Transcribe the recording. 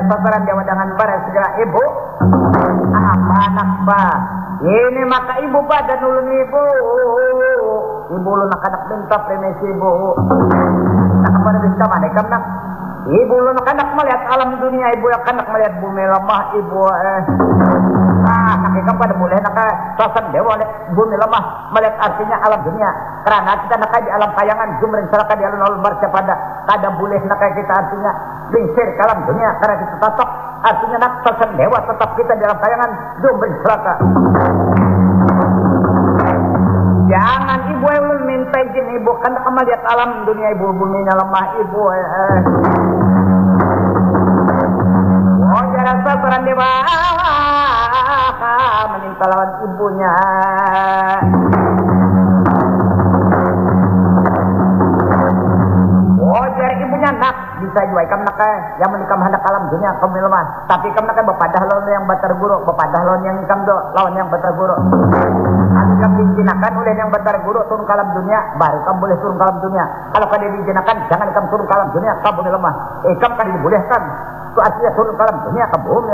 sasaran dewa dengan barang segera ibu. Apa anak ba? Ini maka ibu pada nulun ibu. Ibu lu nak minta premisi ibu. Nak pada bisa mana nak? Ibu lu nak melihat alam dunia, ibu nak melihat bumi lemah ibu. Nak ikan pada boleh nak sasaran dewa bumi lemah melihat artinya alam dunia. Karena kita nak di alam kayangan jumlah seraka di alam barca pada kada boleh nak kita artinya lingsir ke alam dunia karena kita tatok artinya nak sasaran dewa tetap kita di alam kayangan jumlah seraka. Jangan ibu ulun minta izin ibu kan kamu lihat alam dunia ibu buminya lemah ibu. Oh jangan sasaran dewa meminta lawan ibunya. Oh jadi ibunya nak bisa juga ikam nak yang menikam hendak alam dunia kamu lemah. Tapi ikam nak bepadah lawan yang batar guru, bepadah lawan yang ikam do lawan yang batar guru. Kalau kamu dijinakan oleh yang batar guru turun ke alam dunia, baru kamu boleh turun ke alam dunia. Kalau kamu dijinakan jangan kamu turun ke alam dunia, kamu boleh lemah. Ikam kan dibolehkan. Itu artinya turun ke alam dunia kamu